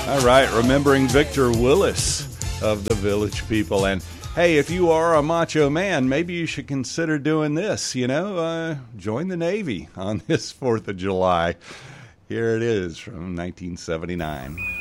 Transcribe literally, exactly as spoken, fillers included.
All right, remembering Victor Willis of the Village People. And hey, if you are a macho man, maybe you should consider doing this, you know, uh, join the Navy on this fourth of July. Here it is from nineteen seventy-nine.